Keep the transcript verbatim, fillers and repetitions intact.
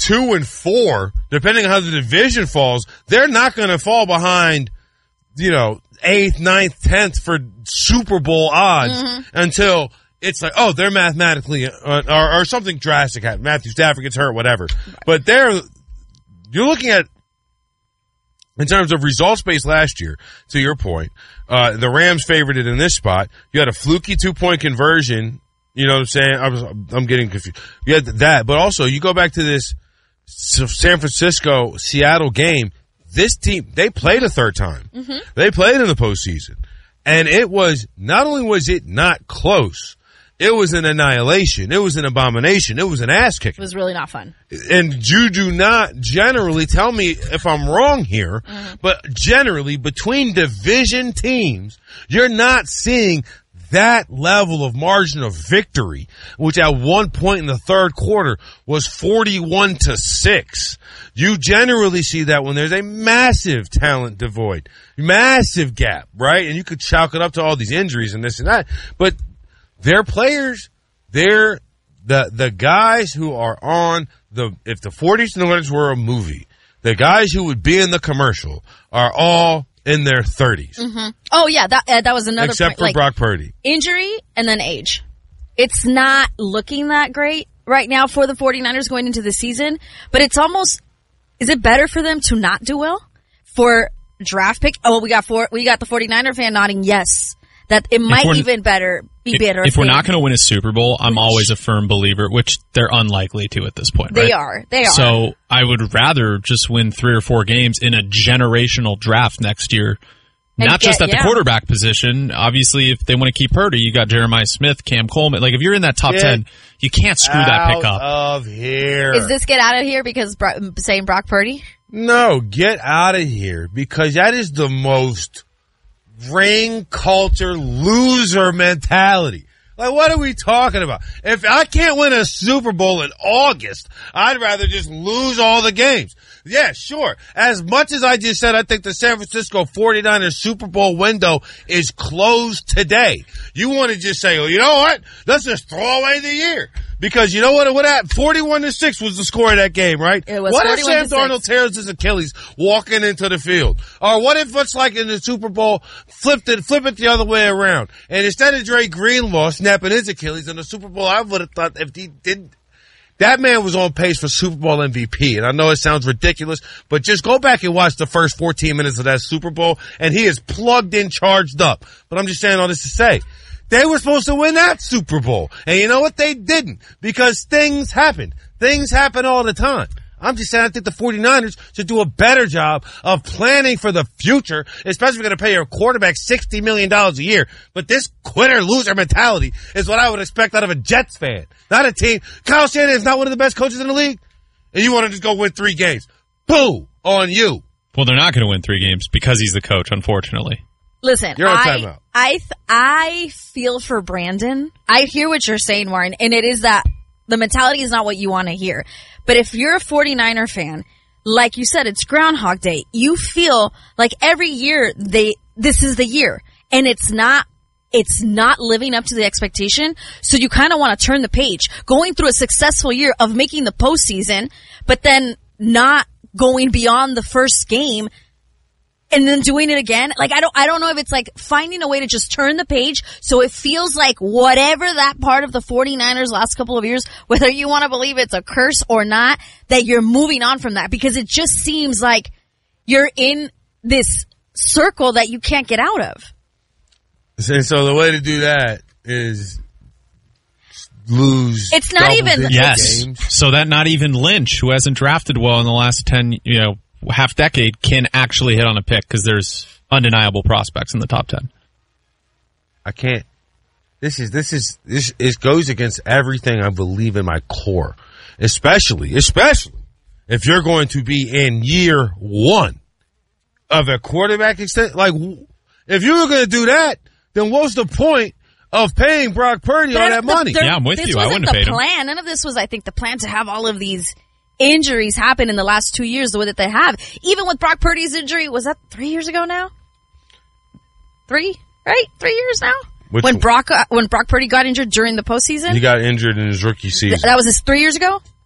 two and four, depending on how the division falls, they're not going to fall behind, you know, eighth, ninth, tenth for Super Bowl odds mm-hmm. until it's like, oh, they're mathematically, uh, or, or something drastic happens. Matthew Stafford gets hurt, whatever. Right. But they're, you're looking at, in terms of results based last year, to your point, uh, the Rams favored it in this spot. You had a fluky two-point conversion. You know what I'm saying? I was, I'm getting confused. You had that, but also you go back to this San Francisco-Seattle game. This team, they played a third time. Mm-hmm. They played in the postseason. And it was, not only was it not close, it was an annihilation. It was an abomination. It was an ass kick. It was really not fun. And you do not generally, tell me if I'm wrong here, mm-hmm. but generally between division teams, you're not seeing that level of margin of victory, which at one point in the third quarter was forty-one to six. You generally see that when there's a massive talent devoid, massive gap, right? And you could chalk it up to all these injuries and this and that. But their players, they're the the guys who are on the, if the forties and the twenties were a movie, the guys who would be in the commercial are all in their thirties. Mm-hmm. Oh, yeah, that uh, that was another Except point. for like, Brock Purdy. Injury and then age. It's not looking that great right now for the 49ers going into the season, but it's almost, is it better for them to not do well? For draft pick? Oh, we got four, we got the 49er fan nodding yes. That it might even better be if, better. If, if we're not going to win a Super Bowl, I'm which, always a firm believer, which they're unlikely to at this point, They right? are. They are. So I would rather just win three or four games in a generational draft next year. And Not get, just at yeah. the quarterback position. Obviously, if they want to keep Purdy, you got Jeremiah Smith, Cam Coleman. Like, if you're in that top get ten, you can't screw that pick up. Out of here. Is this get out of here because Bro- saying Brock Purdy? No, get out of here because that is the most ring culture loser mentality. Like, what are we talking about? If I can't win a Super Bowl in August, I'd rather just lose all the games. Yeah, sure. As much as I just said, I think the San Francisco 49ers Super Bowl window is closed today. You want to just say, well, you know what? Let's just throw away the year. Because you know what? What happened? forty-one to six was the score of that game, right? It was what if Sam to Darnold tears his Achilles walking into the field? Or what if it's like in the Super Bowl, flipped it, flip it the other way around? And instead of Dre Greenlaw snapping his Achilles in the Super Bowl, I would have thought if he did, that man was on pace for Super Bowl M V P. And I know it sounds ridiculous, but just go back and watch the first fourteen minutes of that Super Bowl, and he is plugged in, charged up. But I'm just saying all this to say, they were supposed to win that Super Bowl. And you know what? They didn't. Because things happen. Things happen all the time. I'm just saying I think the 49ers should do a better job of planning for the future, especially if you're going to pay your quarterback sixty million dollars a year. But this quitter-loser mentality is what I would expect out of a Jets fan. Not a team. Kyle Shanahan is not one of the best coaches in the league. And you want to just go win three games. Boo! On you. Well, they're not going to win three games because he's the coach, unfortunately. Listen, You're on I, timeout. I, th- I feel for Brandon. I hear what you're saying, Warren, and it is that the mentality is not what you want to hear. But if you're a 49er fan, like you said, it's Groundhog Day. You feel like every year they, this is the year, and it's not, it's not living up to the expectation. So you kind of want to turn the page, going through a successful year of making the postseason, but then not going beyond the first game. And then doing it again. Like, I don't, I don't know if it's like finding a way to just turn the page so it feels like whatever that part of the 49ers last couple of years, whether you want to believe it's a curse or not, that you're moving on from that because it just seems like you're in this circle that you can't get out of. And so the way to do that is lose. It's not even. Yes. Games. So that not even Lynch, who hasn't drafted well in the last ten, you know, half decade, can actually hit on a pick because there's undeniable prospects in the top ten. I can't. This is, this is, this, it goes against everything I believe in my core. Especially, especially if you're going to be in year one of a quarterback extent. Like, if you were going to do that, then what's the point of paying Brock Purdy all that the, money? The, yeah, I'm with this you. I wouldn't the have paid plan. him. None of this was, I think, the plan to have all of these injuries happen in the last two years the way that they have. Even with Brock Purdy's injury, was that three years ago now? Three, right? Three years now? Which when one? Brock uh, when Brock Purdy got injured during the postseason? He got injured in his rookie season. Th- that was his three years ago?